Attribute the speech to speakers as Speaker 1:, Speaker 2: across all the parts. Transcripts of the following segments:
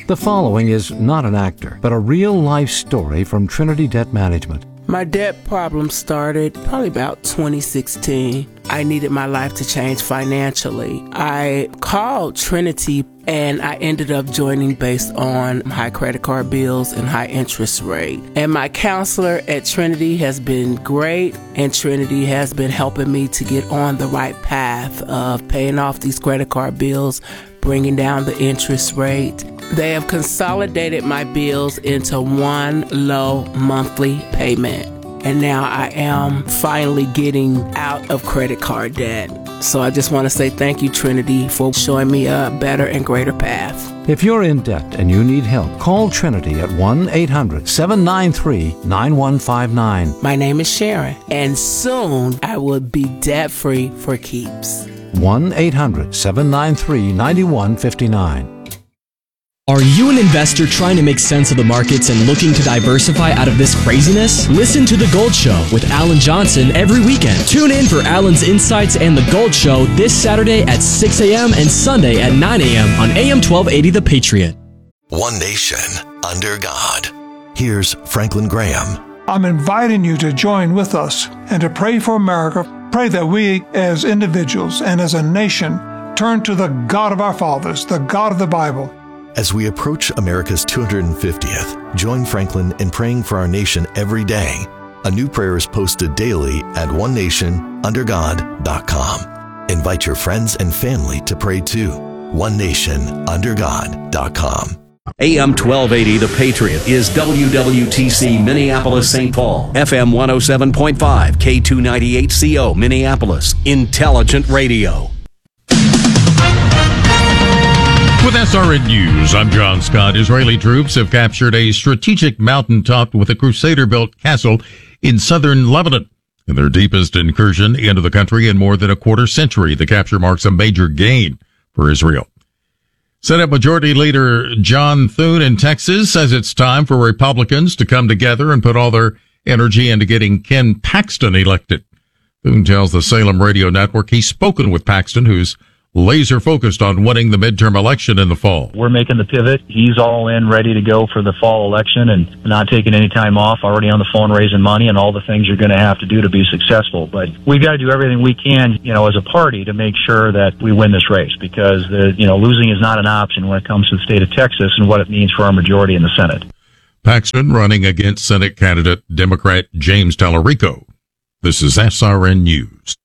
Speaker 1: The following is not an actor, but a real-life story from Trinity Debt Management.
Speaker 2: My debt problem started probably about 2016. I needed my life to change financially. I called Trinity and I ended up joining based on high credit card bills and high interest rate. And my counselor at Trinity has been great, and Trinity has been helping me to get on the right path of paying off these credit card bills, bringing down the interest rate. They have consolidated my bills into one low monthly payment. And now I am finally getting out of credit card debt. So I just want to say thank you, Trinity, for showing me a better and greater path.
Speaker 1: If you're in debt and you need help, call Trinity at 1-800-793-9159.
Speaker 2: My name is Sharon, and soon I will be debt-free for keeps.
Speaker 1: 1-800-793-9159.
Speaker 3: Are you an investor trying to make sense of the markets and looking to diversify out of this craziness? Listen to The Gold Show with Alan Johnson every weekend. Tune in for Alan's insights and The Gold Show this Saturday at 6 a.m. and Sunday at 9 a.m. on AM 1280 The Patriot.
Speaker 4: One nation under God. Here's Franklin Graham.
Speaker 5: I'm inviting you to join with us and to pray for America. Pray that we as individuals and as a nation turn to the God of our fathers, the God of the Bible.
Speaker 4: As we approach America's 250th, join Franklin in praying for our nation every day. A new prayer is posted daily at onenationundergod.com. Invite your friends and family to pray too. onenationundergod.com.
Speaker 6: AM 1280 The Patriot is WWTC Minneapolis St. Paul, FM 107.5, K298CO Minneapolis, Intelligent Radio.
Speaker 7: With SRN News, I'm John Scott. Israeli troops have captured a strategic mountaintop with a Crusader-built castle in southern Lebanon. In their deepest incursion into the country in more than a quarter century, the capture marks a major gain for Israel. Senate Majority Leader John Thune in Texas says it's time for Republicans to come together and put all their energy into getting Ken Paxton elected. Thune tells the Salem Radio Network he's spoken with Paxton, who's laser focused on winning the midterm election in the fall.
Speaker 8: We're making the pivot. He's all in, ready to go for the fall election and not taking any time off, already on the phone raising money and all the things you're going to have to do to be successful. But we've got to do everything we can, as a party to make sure that we win this race, because losing is not an option when it comes to the state of Texas and what it means for our majority in the Senate.
Speaker 7: Paxton running against Senate candidate Democrat James Tallarico. This is SRN News.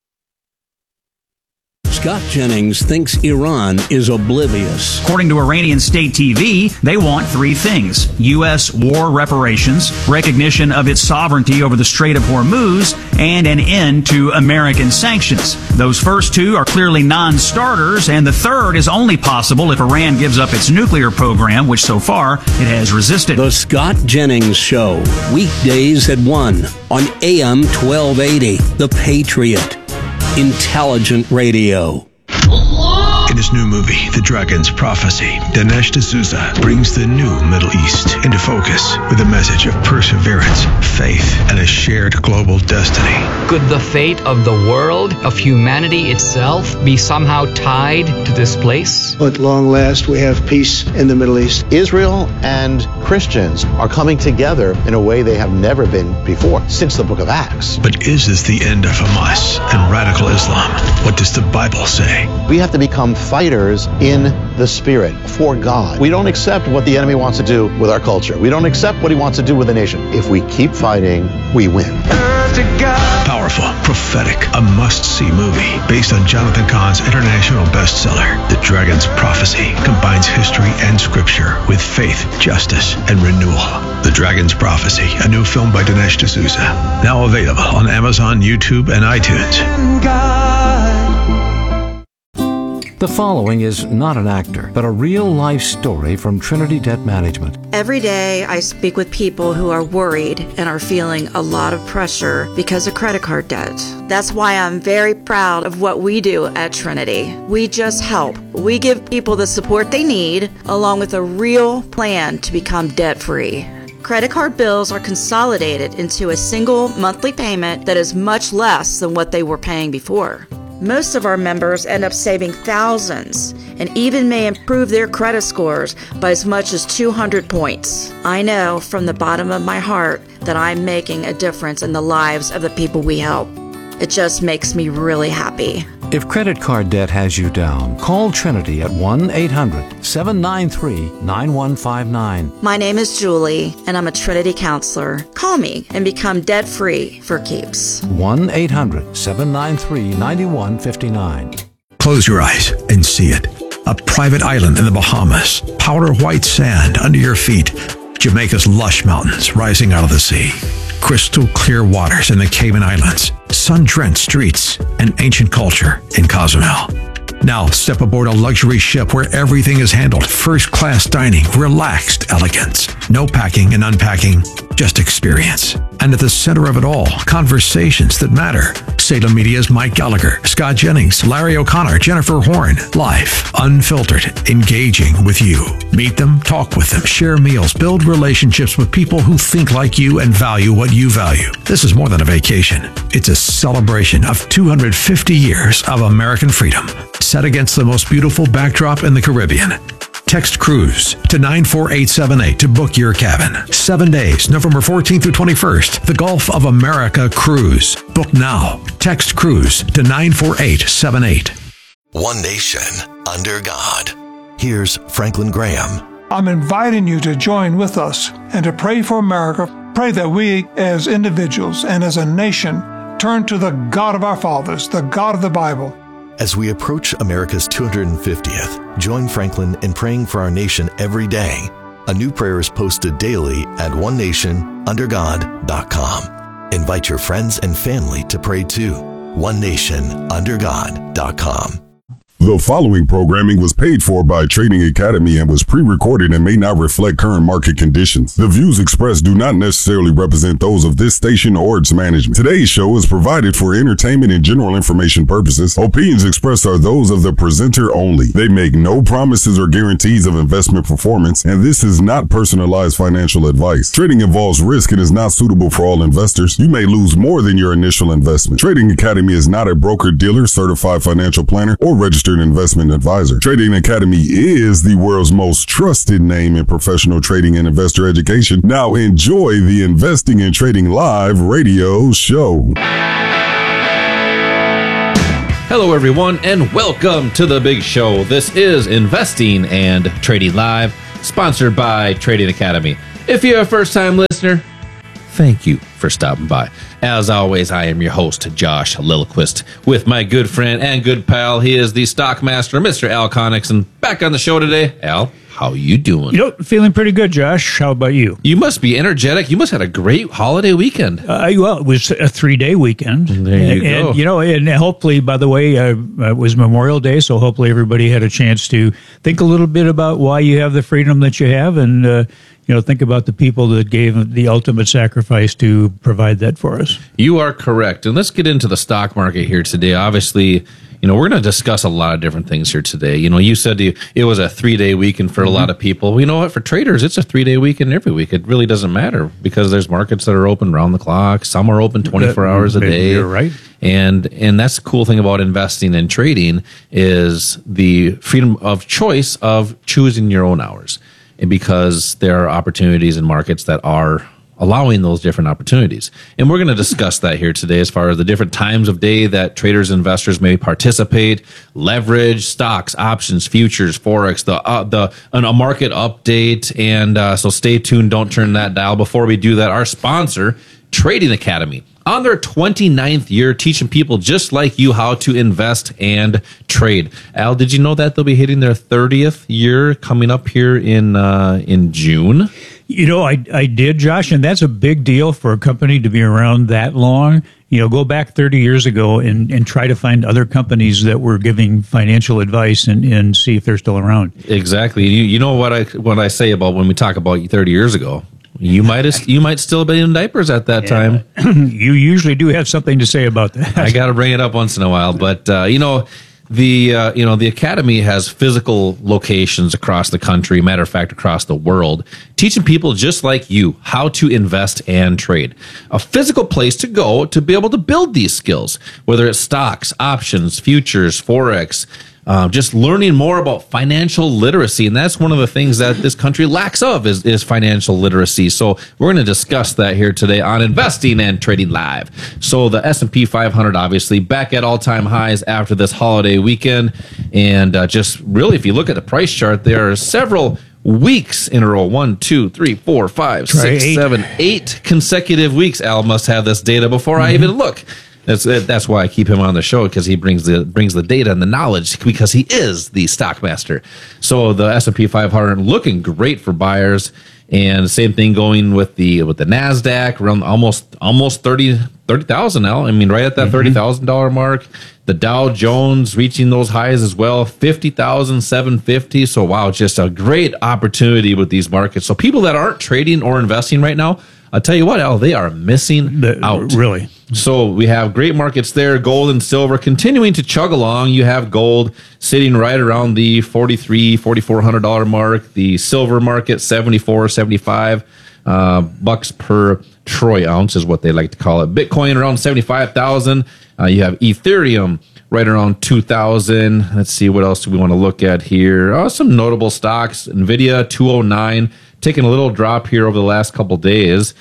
Speaker 6: Scott Jennings thinks Iran is oblivious.
Speaker 9: According to Iranian state TV, they want three things: U.S. war reparations, recognition of its sovereignty over the Strait of Hormuz, and an end to American sanctions. Those first two are clearly non-starters, and the third is only possible if Iran gives up its nuclear program, which so far it has resisted.
Speaker 6: The Scott Jennings Show, weekdays at 1 on AM 1280, The Patriot. Intelligent Radio.
Speaker 10: In his new movie, The Dragon's Prophecy, Dinesh D'Souza brings the new Middle East into focus with a message of perseverance, faith, and a shared global destiny.
Speaker 11: Could the fate of the world, of humanity itself, be somehow tied to this place?
Speaker 12: At long last, we have peace in the Middle East.
Speaker 13: Israel and Christians are coming together in a way they have never been before, since the book of Acts.
Speaker 10: But is this the end of Hamas and radical Islam? What does the Bible say?
Speaker 13: We have to become fighters in the spirit for God. We don't accept what the enemy wants to do with our culture. We don't accept what he wants to do with the nation. If we keep fighting, we win.
Speaker 10: Powerful, prophetic, a must-see movie based on Jonathan Cahn's international bestseller. The Dragon's Prophecy combines history and scripture with faith, justice, and renewal. The Dragon's Prophecy, a new film by Dinesh D'Souza. Now available on Amazon, YouTube, and iTunes.
Speaker 1: The following is not an actor, but a real-life story from Trinity Debt Management.
Speaker 14: Every day I speak with people who are worried and are feeling a lot of pressure because of credit card debt. That's why I'm very proud of what we do at Trinity. We just help. We give people the support they need, along with a real plan to become debt-free. Credit card bills are consolidated into a single monthly payment that is much less than what they were paying before. Most of our members end up saving thousands and even may improve their credit scores by as much as 200 points. I know from the bottom of my heart that I'm making a difference in the lives of the people we help. It just makes me really happy.
Speaker 1: If credit card debt has you down, call Trinity at 1-800-793-9159.
Speaker 14: My name is Julie, and I'm a Trinity counselor. Call me and become debt-free for keeps.
Speaker 1: 1-800-793-9159.
Speaker 10: Close your eyes and see it. A private island in the Bahamas. Powder white sand under your feet. Jamaica's lush mountains rising out of the sea. Crystal clear waters in the Cayman Islands. Sun-drenched streets and ancient culture in Cozumel. Now step aboard a luxury ship where everything is handled. First-class dining, relaxed elegance. No packing and unpacking, just experience. And at the center of it all, conversations that matter. Salem Media's Mike Gallagher, Scott Jennings, Larry O'Connor, Jennifer Horn. Live, unfiltered, engaging with you. Meet them, talk with them, share meals, build relationships with people who think like you and value what you value. This is more than a vacation. It's a celebration of 250 years of American freedom, set against the most beautiful backdrop in the Caribbean. Text Cruise to 94878 to book your cabin. 7 days, November 14th through 21st. The Gulf of America Cruise. Book now. Text Cruise to 94878.
Speaker 4: One nation under God. Here's Franklin Graham.
Speaker 5: I'm inviting you to join with us and to pray for America. Pray that we as individuals and as a nation turn to the God of our fathers, the God of the Bible.
Speaker 4: As we approach America's 250th, join Franklin in praying for our nation every day. A new prayer is posted daily at onenationundergod.com. Invite your friends and family to pray too. onenationundergod.com.
Speaker 15: The following programming was paid for by Trading Academy and was pre-recorded and may not reflect current market conditions. The views expressed do not necessarily represent those of this station or its management. Today's show is provided for entertainment and general information purposes. Opinions expressed are those of the presenter only. They make no promises or guarantees of investment performance, and this is not personalized financial advice. Trading involves risk and is not suitable for all investors. You may lose more than your initial investment. Trading Academy is not a broker-dealer, certified financial planner, or registered investment advisor. Trading Academy is the world's most trusted name in professional trading and investor education. Now enjoy the Investing and Trading Live radio show.
Speaker 16: Hello everyone and welcome to the big show. This is Investing and Trading Live, sponsored by Trading Academy. If you're a first-time listener, thank you for stopping by. As always, I am your host, Josh Lillquist, with my good friend and good pal. He is the stock master, Mr. Al Connickson, back on the show today. Al, how you doing?
Speaker 17: Feeling pretty good, Josh. How about you?
Speaker 16: You must be energetic. You must have had a great holiday weekend.
Speaker 17: Well, it was a 3-day weekend.
Speaker 16: There you go.
Speaker 17: And hopefully, by the way, it was Memorial Day, so hopefully everybody had a chance to think a little bit about why you have the freedom that you have and, think about the people that gave the ultimate sacrifice to provide that for us.
Speaker 16: You are correct. And let's get into the stock market here today. Obviously, we're going to discuss a lot of different things here today. You said it was a 3-day weekend for a lot of people. Well, you know what? For traders, it's a 3-day weekend every week. It really doesn't matter because there's markets that are open round the clock. Some are open 24 hours a day.
Speaker 17: You're right.
Speaker 16: And that's the cool thing about investing and trading is the freedom of choice of choosing your own hours. And because there are opportunities in markets that are allowing those different opportunities. And we're going to discuss that here today as far as the different times of day that traders and investors may participate, leverage, stocks, options, futures, forex, a market update. And so stay tuned. Don't turn that dial. Before we do that, our sponsor, Trading Academy, on their 29th year, teaching people just like you how to invest and trade. Al, did you know that they'll be hitting their 30th year coming up here in June?
Speaker 17: I did, Josh, and that's a big deal for a company to be around that long. Go back 30 years ago and try to find other companies that were giving financial advice and see if they're still around.
Speaker 16: Exactly. You know what I say about when we talk about 30 years ago? You might still be in diapers at that time.
Speaker 17: You usually do have something to say about that.
Speaker 16: I got to bring it up once in a while, but the Academy has physical locations across the country, matter of fact, across the world, teaching people just like you how to invest and trade. A physical place to go to be able to build these skills, whether it's stocks, options, futures, Forex, just learning more about financial literacy. And that's one of the things that this country lacks of is financial literacy. So we're going to discuss that here today on Investing and Trading Live. So the S&P 500, obviously, back at all-time highs after this holiday weekend. And just really, if you look at the price chart, there are several weeks in a row. 1, 2, 3, 4, 5, 6, 7, 8 consecutive weeks. Al must have this data before I even look. That's why I keep him on the show, because he brings the data and the knowledge, because he is the stock master. So the S&P 500 looking great for buyers, and same thing going with the Nasdaq, around almost 30,000 now. I mean, right at that $30,000 mark. The Dow Jones reaching those highs as well, 50,750. So wow, just a great opportunity with these markets. So people that aren't trading or investing right now, I'll tell you what, Al, they are missing out.
Speaker 17: Really.
Speaker 16: So we have great markets there. Gold and silver continuing to chug along. You have gold sitting right around the $4,400 mark. The silver market, 74, 75 bucks per troy ounce is what they like to call it. Bitcoin around 75,000. You have Ethereum right around 2,000. Let's see, what else do we want to look at here? Some notable stocks. NVIDIA, 209. Taking a little drop here over the last couple days.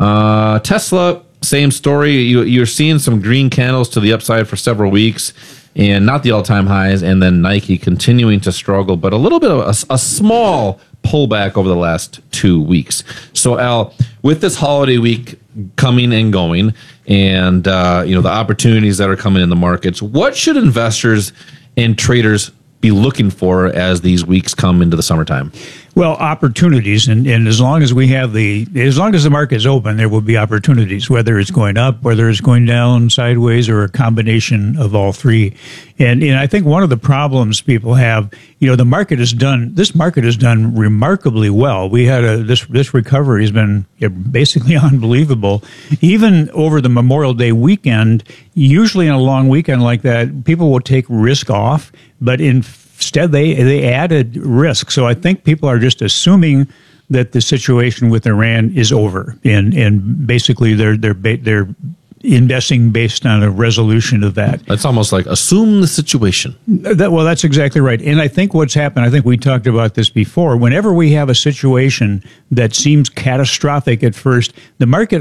Speaker 16: Tesla, same story. You're seeing some green candles to the upside for several weeks, and not the all-time highs. And then Nike continuing to struggle, but a little bit of a small pullback over the last 2 weeks. So, Al, with this holiday week coming and going, and the opportunities that are coming in the markets, what should investors and traders be looking for as these weeks come into the summertime?
Speaker 17: Well, opportunities, and as long as as long as the market is open, there will be opportunities, whether it's going up, whether it's going down, sideways, or a combination of all three. And I think one of the problems people have, this market has done remarkably well. We had this recovery has been basically unbelievable. Even over the Memorial Day weekend, usually on a long weekend like that, people will take risk off, but instead, they added risk. So I think people are just assuming that the situation with Iran is over, and basically they're investing based on a resolution of that.
Speaker 16: It's almost like assume the situation.
Speaker 17: That's exactly right. And I think what's happened, I think we talked about this before, whenever we have a situation that seems catastrophic at first, the market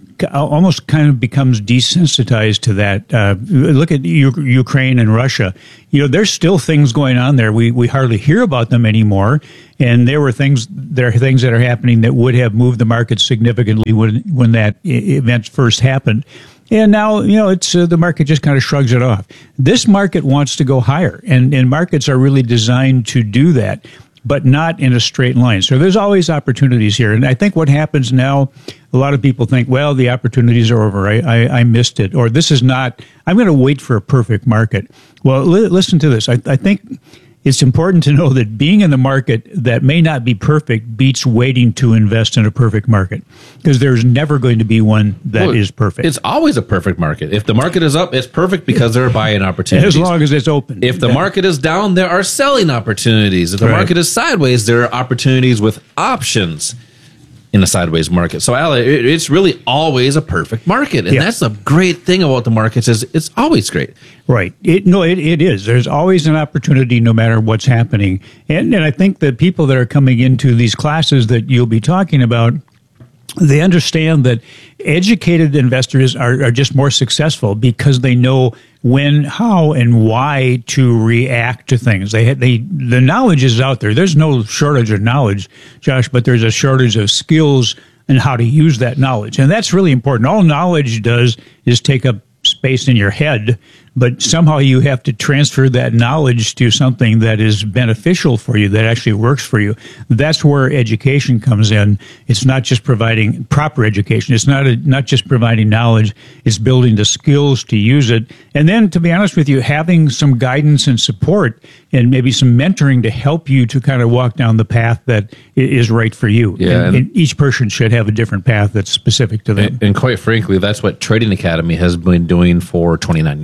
Speaker 17: almost kind of becomes desensitized to that. Look at Ukraine and Russia. There's still things going on there. We hardly hear about them anymore. And there are things that are happening that would have moved the market significantly when that event first happened. And now, it's the market just kind of shrugs it off. This market wants to go higher, and markets are really designed to do that, but not in a straight line. So there's always opportunities here. And I think what happens now, a lot of people think, well, the opportunities are over. I missed it. Or this is not, I'm going to wait for a perfect market. Well, listen to this. I think it's important to know that being in the market that may not be perfect beats waiting to invest in a perfect market, because there's never going to be one that is perfect.
Speaker 16: It's always a perfect market. If the market is up, it's perfect because there are buying opportunities.
Speaker 17: As long as it's open.
Speaker 16: If the market is down, there are selling opportunities. If the market is sideways, there are opportunities with options in a sideways market. So, Al, it's really always a perfect market. And that's the great thing about the markets, is it's always great.
Speaker 17: Right. It is. There's always an opportunity no matter what's happening. And I think that people that are coming into these classes that you'll be talking about, they understand that educated investors are just more successful because they know when, how, and why to react to things. The knowledge is out there. There's no shortage of knowledge, Josh, but there's a shortage of skills and how to use that knowledge. And that's really important. All knowledge does is take up space in your head, but somehow you have to transfer that knowledge to something that is beneficial for you, that actually works for you. That's where education comes in. It's not just providing proper education. It's not just providing knowledge. It's building the skills to use it. And then, to be honest with you, having some guidance and support and maybe some mentoring to help you to kind of walk down the path that is right for you.
Speaker 16: Yeah,
Speaker 17: and each person should have a different path that's specific to them.
Speaker 16: And quite frankly, that's what Trading Academy has been doing for 29 years now.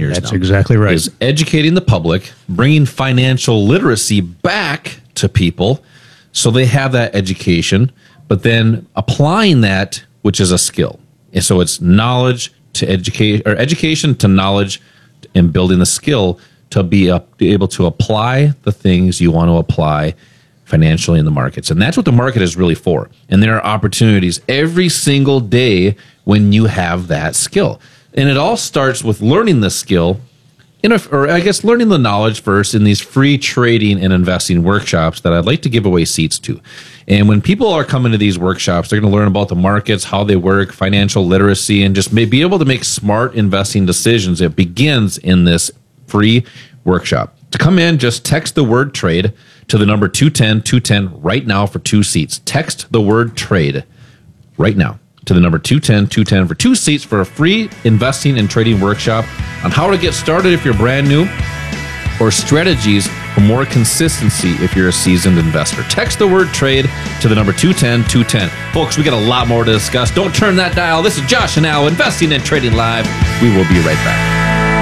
Speaker 17: exactly right.
Speaker 16: Is educating the public, bringing financial literacy back to people so they have that education, but then applying that, which is a skill. And so it's knowledge to educate, or education to knowledge, and building the skill to be able to apply the things you want to apply financially in the markets. And that's what the market is really for. And there are opportunities every single day when you have that skill. And it all starts with learning the skill, learning the knowledge first in these free trading and investing workshops that I'd like to give away seats to. And when people are coming to these workshops, they're going to learn about the markets, how they work, financial literacy, and just be able to make smart investing decisions. It begins in this free workshop. To come in, just text the word trade to the number 210-210 right now for 2 seats. Text the word trade right now to the number 210-210 for 2 seats for a free investing and trading workshop on how to get started if you're brand new, or strategies for more consistency if you're a seasoned investor. Text the word trade to the number 210-210. Folks, we got a lot more to discuss. Don't turn that dial. This is Josh and Al, Investing and Trading Live. We will be right back.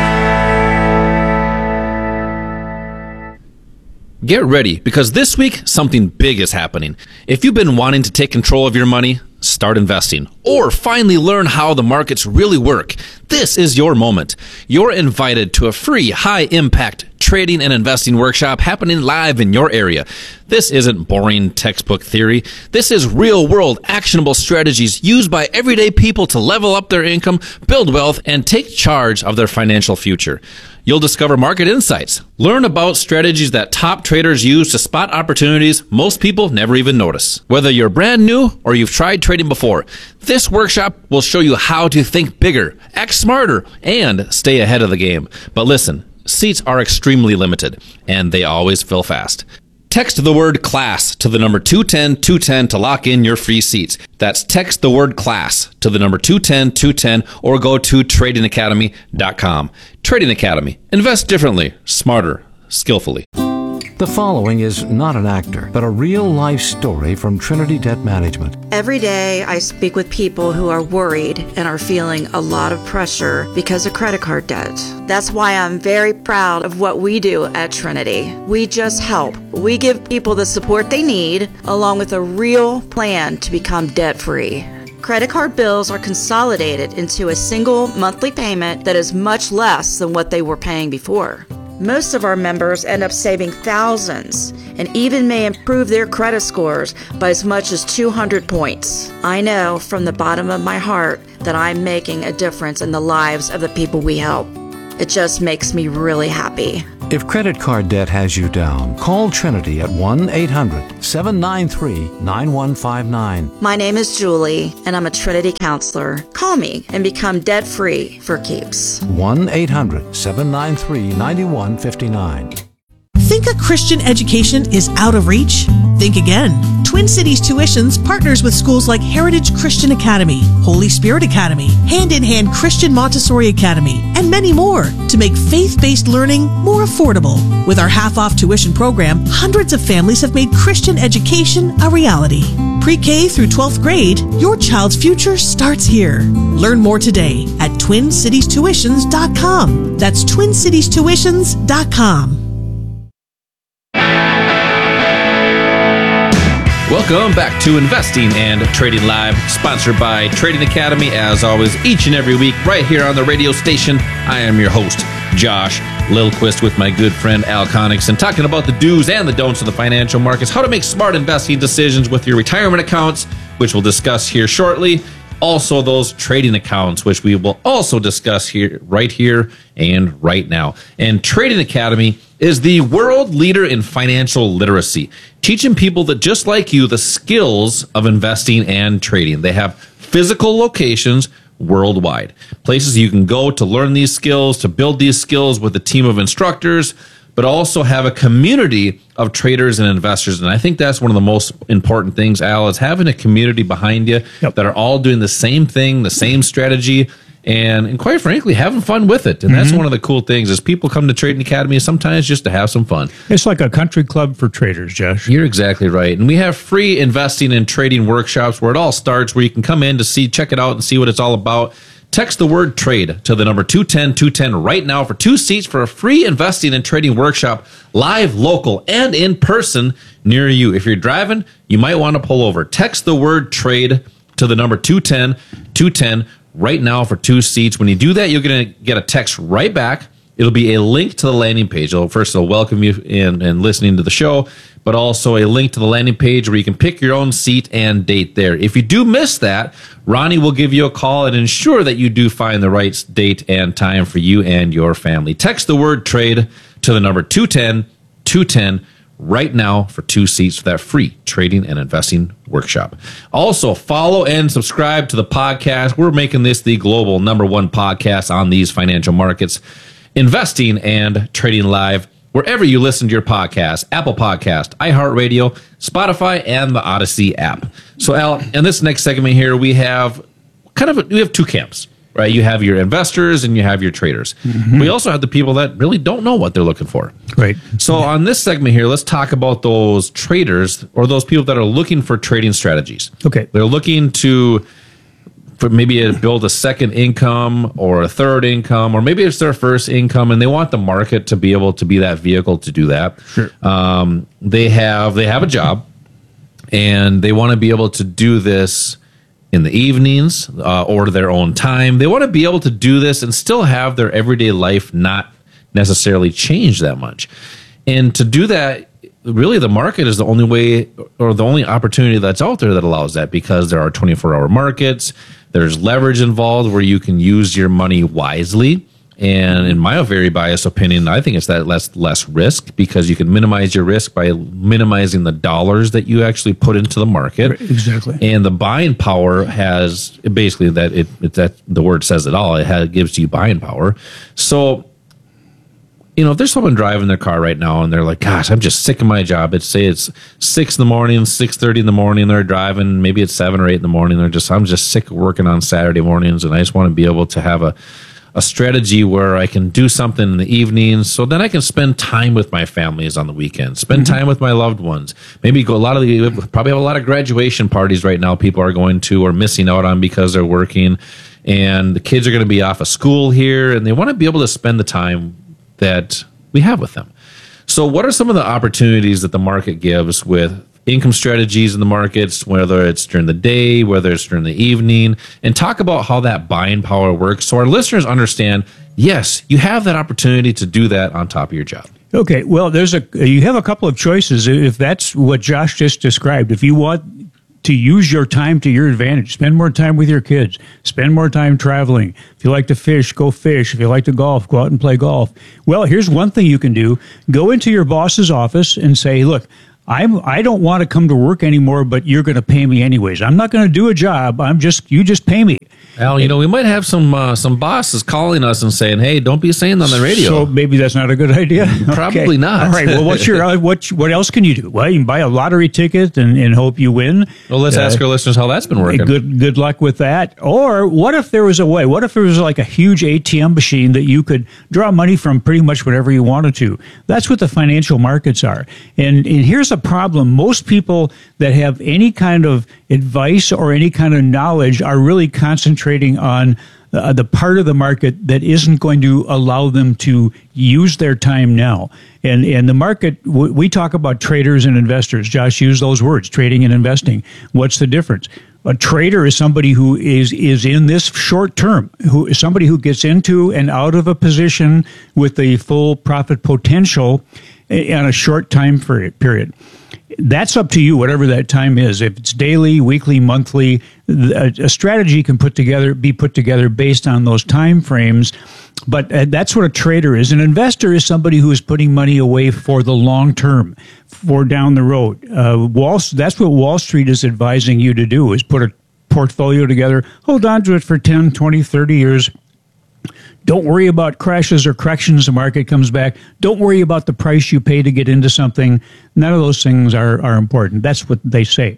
Speaker 16: Get ready, because this week, something big is happening. If you've been wanting to take control of your money, start investing, or finally learn how the markets really work, this is your moment. You're invited to a free, high-impact trading and investing workshop happening live in your area. This isn't boring textbook theory. This is real-world, actionable strategies used by everyday people to level up their income, build wealth, and take charge of their financial future. You'll discover market insights, learn about strategies that top traders use to spot opportunities most people never even notice. Whether you're brand new or you've tried trading before, this workshop will show you how to think bigger, act smarter, and stay ahead of the game. But listen, seats are extremely limited, and they always fill fast. Text the word class to the number 210-210 to lock in your free seats. That's text the word class to the number 210-210 or go to tradingacademy.com. Trading Academy. Invest differently, smarter, skillfully.
Speaker 1: The following is not an actor, but a real-life story from Trinity Debt Management.
Speaker 14: Every day, I speak with people who are worried and are feeling a lot of pressure because of credit card debt. That's why I'm very proud of what we do at Trinity. We just help. We give people the support they need, along with a real plan to become debt-free. Credit card bills are consolidated into a single monthly payment that is much less than what they were paying before. Most of our members end up saving thousands and even may improve their credit scores by as much as 200 points. I know from the bottom of my heart that I'm making a difference in the lives of the people we help. It just makes me really happy.
Speaker 1: If credit card debt has you down, call Trinity at 1-800-793-9159.
Speaker 14: My name is Julie, and I'm a Trinity counselor. Call me and become debt-free for keeps.
Speaker 1: 1-800-793-9159.
Speaker 18: Think a Christian education is out of reach? Think again. Twin Cities Tuitions partners with schools like Heritage Christian Academy, Holy Spirit Academy, Hand in Hand Christian Montessori Academy, and many more to make faith-based learning more affordable. With our half-off tuition program, hundreds of families have made Christian education a reality. Pre-K through 12th grade, your child's future starts here. Learn more today at TwinCitiesTuitions.com. That's TwinCitiesTuitions.com.
Speaker 16: Welcome back to Investing and Trading Live, sponsored by Trading Academy, as always, each and every week, right here on the radio station. I am your host, Josh Lilquist, with my good friend Al Connickson, talking about the do's and the don'ts of the financial markets, how to make smart investing decisions with your retirement accounts, which we'll discuss here shortly. Also, those trading accounts, which we will also discuss here and right now. And Trading Academy is the world leader in financial literacy, teaching people that just like you, the skills of investing and trading. They have physical locations worldwide, places you can go to learn these skills, to build these skills with a team of instructors, but also have a community of traders and investors. And I think that's one of the most important things, Al, is having a community behind you that are all doing the same thing, the same strategy, and quite frankly, having fun with it. And that's one of the cool things is people come to Trading Academy sometimes just to have some fun.
Speaker 17: It's like a country club for traders, Josh.
Speaker 16: You're exactly right. And we have free investing and trading workshops where it all starts, where you can come in to check it out and see what it's all about. Text the word trade to the number 210-210 right now for 2 seats for a free investing and trading workshop, live, local, and in person near you. If you're driving, you might want to pull over. Text the word trade to the number 210-210 right now for 2 seats. When you do that, you're going to get a text right back. It'll be a link to the landing page. It'll welcome you in and listening to the show, but also a link to the landing page where you can pick your own seat and date there. If you do miss that, Ronnie will give you a call and ensure that you do find the right date and time for you and your family. Text the word trade to the number 210-210 right now for 2 seats for that free trading and investing workshop. Also, follow and subscribe to the podcast. We're making this the global #1 podcast on these financial markets, investing and trading live wherever you listen to your podcast: Apple Podcast, iHeartRadio, Spotify, and the Odyssey app. So, Al, in this next segment here, we have two camps, right? You have your investors and you have your traders. Mm-hmm. We also have the people that really don't know what they're looking for.
Speaker 17: Right.
Speaker 16: So, on this segment here, let's talk about those traders or those people that are looking for trading strategies.
Speaker 17: Okay.
Speaker 16: They're looking to maybe build a second income or a third income, or maybe it's their first income, and they want the market to be able to be that vehicle to do that.
Speaker 17: Sure.
Speaker 16: They have a job, and they want to be able to do this in the evenings or their own time. They want to be able to do this and still have their everyday life not necessarily change that much. And to do that, really, the market is the only way or the only opportunity that's out there that allows that, because there are 24-hour markets. There's leverage involved where you can use your money wisely. And in my very biased opinion, I think it's that less risk, because you can minimize your risk by minimizing the dollars that you actually put into the market.
Speaker 17: Right, exactly.
Speaker 16: And the buying power has basically that the word says it all. It gives you buying power. So, if there's someone driving their car right now and they're like, gosh, I'm just sick of my job. Say it's 6 in the morning, 6:30 in the morning, they're driving, maybe it's 7 or 8 in the morning. I'm just sick of working on Saturday mornings, and I just want to be able to have a strategy where I can do something in the evenings, so then I can spend time with my families on the weekends, spend time with my loved ones. Maybe probably have a lot of graduation parties right now people are going to or missing out on because they're working, and the kids are going to be off of school here, and they want to be able to spend the time that we have with them. So what are some of the opportunities that the market gives with income strategies in the markets, whether it's during the day, whether it's during the evening, and talk about how that buying power works so our listeners understand, yes, you have that opportunity to do that on top of your job.
Speaker 17: Okay, well, you have a couple of choices if that's what Josh just described. If you want to use your time to your advantage, spend more time with your kids, spend more time traveling. If you like to fish, go fish. If you like to golf, go out and play golf. Well, here's one thing you can do. Go into your boss's office and say, look, I don't want to come to work anymore, but you're going to pay me anyways. I'm not going to do a job. You just pay me.
Speaker 16: Al, we might have some bosses calling us and saying, "Hey, don't be saying that on the radio."
Speaker 17: So maybe that's not a good idea.
Speaker 16: Probably
Speaker 17: okay.
Speaker 16: not.
Speaker 17: All right. Well, what else can you do? Well, you can buy a lottery ticket and hope you win.
Speaker 16: Well, let's ask our listeners how that's been working.
Speaker 17: Good luck with that. Or what if there was a way? What if there was like a huge ATM machine that you could draw money from pretty much whenever you wanted to? That's what the financial markets are. And here's a problem. Most people that have any kind of advice or any kind of knowledge are really concentrating on the part of the market that isn't going to allow them to use their time now. And the market, we talk about traders and investors. Josh used those words, trading and investing. What's the difference? A trader is somebody who is in this short term, who is somebody who gets into and out of a position with the full profit potential in a short time period. That's up to you, whatever that time is. If it's daily, weekly, monthly, a strategy can be put together based on those time frames. But that's what a trader is. An investor is somebody who is putting money away for the long term, for down the road. That's what Wall Street is advising you to do, is put a portfolio together, hold on to it for 10, 20, 30 years. Don't worry about crashes or corrections. The market comes back. Don't worry about the price you pay to get into something. None of those things are important. That's what they say.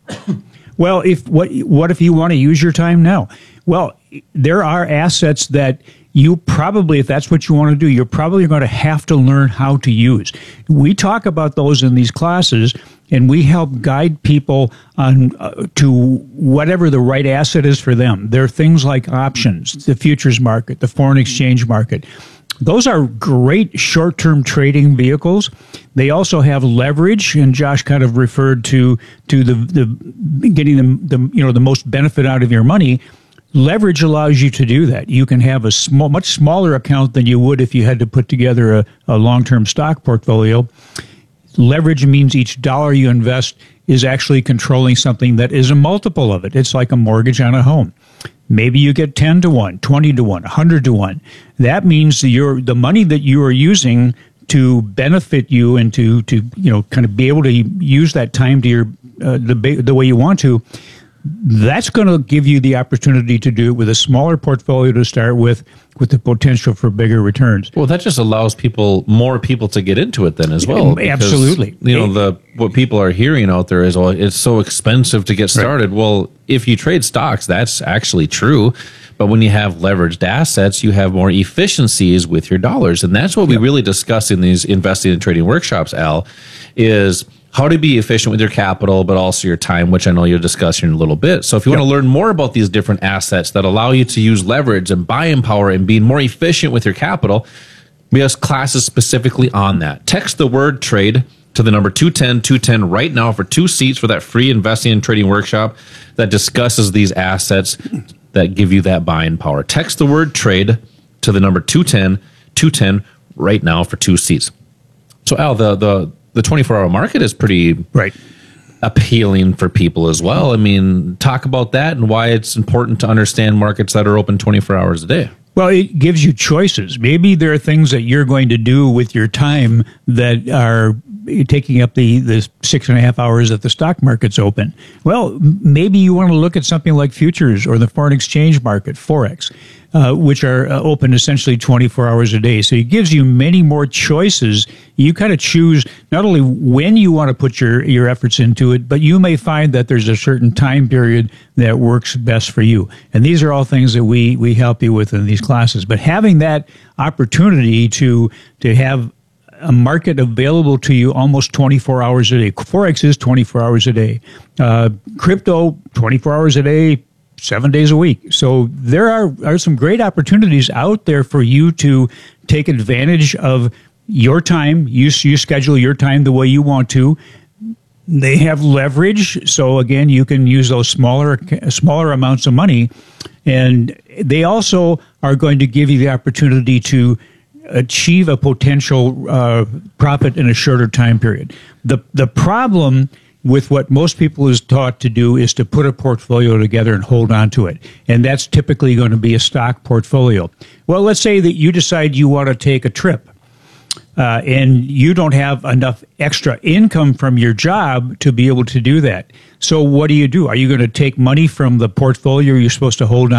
Speaker 17: Well, what if you want to use your time now? Well, there are assets that you probably, if that's what you want to do, you're probably going to have to learn how to use. We talk about those in these classes, and we help guide people on to whatever the right asset is for them. There are things like options, the futures market, the foreign exchange market. Those are great short-term trading vehicles. They also have leverage, and Josh kind of referred to the getting the most benefit out of your money. Leverage allows you to do that. You can have a much smaller account than you would if you had to put together a long-term stock portfolio. Leverage means each dollar you invest is actually controlling something that is a multiple of it. It's like a mortgage on a home. Maybe you get 10 to 1, 20 to 1, 100 to 1. That means the money that you are using to benefit you and to kind of be able to use that time to your the way you want to. That's going to give you the opportunity to do it with a smaller portfolio to start with the potential for bigger returns.
Speaker 16: Well, that just allows more people to get into it then as well. Because,
Speaker 17: absolutely.
Speaker 16: What people are hearing out there is, well, it's so expensive to get started. Right. Well, if you trade stocks, that's actually true. But when you have leveraged assets, you have more efficiencies with your dollars. And that's what we really discuss in these investing and trading workshops, Al, is how to be efficient with your capital, but also your time, which I know you'll discuss here in a little bit. So if you want to learn more about these different assets that allow you to use leverage and buying power and being more efficient with your capital, we have classes specifically on that. Text the word trade to the number 210-210 right now for 2 seats for that free investing and trading workshop that discusses these assets that give you that buying power. Text the word trade to the number 210-210 right now for 2 seats. So Al, the 24-hour market is pretty appealing for people as well. I mean, talk about that and why it's important to understand markets that are open 24 hours a day.
Speaker 17: Well, it gives you choices. Maybe there are things that you're going to do with your time that are taking up the 6.5 hours that the stock market's open. Well, maybe you want to look at something like futures or the foreign exchange market, Forex, which are open essentially 24 hours a day. So it gives you many more choices. You kind of choose not only when you want to put your efforts into it, but you may find that there's a certain time period that works best for you. And these are all things that we help you with in these classes. But having that opportunity to have a market available to you almost 24 hours a day. Forex is 24 hours a day. Crypto, 24 hours a day, 7 days a week. So there are some great opportunities out there for you to take advantage of your time. You schedule your time the way you want to. They have leverage. So again, you can use those smaller amounts of money. And they also are going to give you the opportunity to achieve a potential profit in a shorter time period. The problem with what most people is taught to do is to put a portfolio together and hold on to it. And that's typically going to be a stock portfolio. Well, let's say that you decide you want to take a trip and you don't have enough extra income from your job to be able to do that. So what do? Are you going to take money from the portfolio you're supposed to hold on